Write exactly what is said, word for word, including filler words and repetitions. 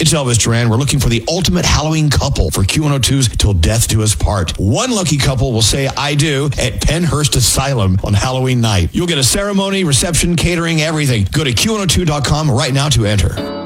It's Elvis Duran. We're looking for the ultimate Halloween couple for Q one oh two's Till Death Do Us Part. One lucky couple will say I do at Penhurst Asylum on Halloween night. You'll get a ceremony, reception, catering, everything. Go to Q one oh two dot com right now to enter.